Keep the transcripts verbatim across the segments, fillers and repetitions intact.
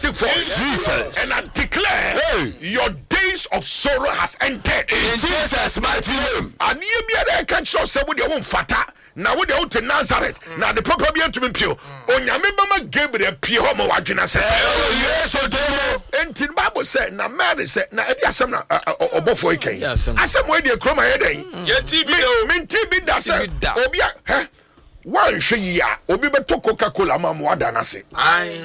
twenty-four. Jesus. And I declare, hey, your days of sorrow has ended. In Jesus' mighty name. And you be a catch yourself with your own fata. Now with the out in Nazareth. Now the proper be to me pure. On your member Gabriel Pio Homo Wagina says, yes, or demo. And the Bible said, now Mary said, now if you are some or before he came. I said, where do you come ahead? Yet, T V, mean T V does it. Obia, one she ya, Obi to Coca Cola, Mamma Danasi. I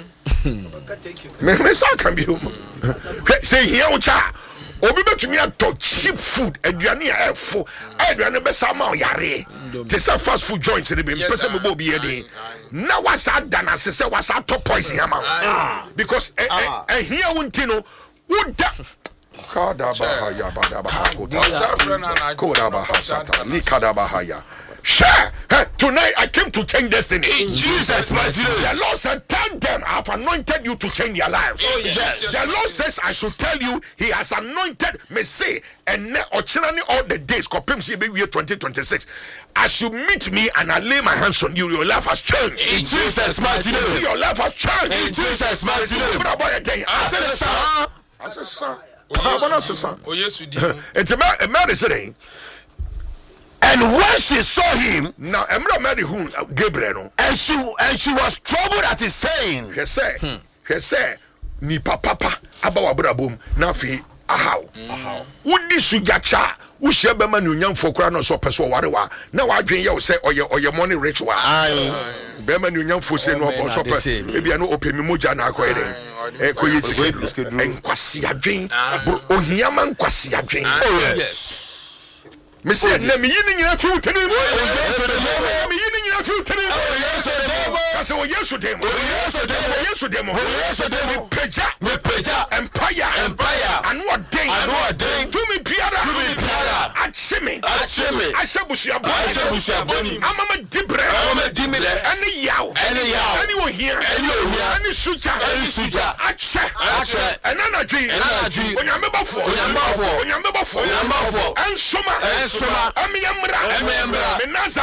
can be say here, cha. Obi betumi ato cheap food aduane a efo aduane be sama yare te say fast food joints dey be pese me bo bi ede na wasa dana se se wasa to poison ama because eh here wonti no woda kada bahaya bada bahako koda bahasata nikada bahaya. Share. Hey, tonight I came to change destiny. In Jesus' mighty name. The Lord said, tell them I have anointed you to change their lives. Oh, yes. Yes. The Lord says I should tell you He has anointed me say and all the days twenty twenty-six. As you meet me and I lay my hands on you, your life has changed. In Jesus' mighty name. Your life has changed. In Jesus' mighty name. I said, son. I said, son. I said, son. Oh, yes, we did. It's a man saying. And when she saw him, now Emra married who Gabriel, and she and she was troubled at his saying. She said, hmm. she said, ni papa abawa brabum na fi ahaw. Ahaw. Udi sujacha, wo hye be ma no nyamfo kora no so peso warewa. Na wa dwen ye wo say oye oye money rich wa. Ai. Be ma no nyamfo say no obo so pe. E bia no opemi moja na akoye den. E koye chike. Enkwasi adwen. Ohia man kwasi adwen. Oh yes. Me say na me yini nyina tu tene mu. Me yini nyina tu tene mu. Kasi o Yesu dem. O Yesu dem. O Yesu dem. O Yesu dem. Me peja. Me peja. Empire. Empire. Anu odin. Anu odin. Tu mi piara. Tu mi piara. Achime. Achime. Achebusia boni. Achebusia boni. Amama dibre. Amama dimire. Ani yaw. Ani yaw. Ani wo here. Ani wo here. Ani suja. Ani suja. Ache. Ache. Enana dwi. Enana dwi. Onyame bafo. Onyame bafo. Onyame bafo. Onyame bafo. Ensoma. Ensoma. Amiyamra. Amiyamra. Menaza.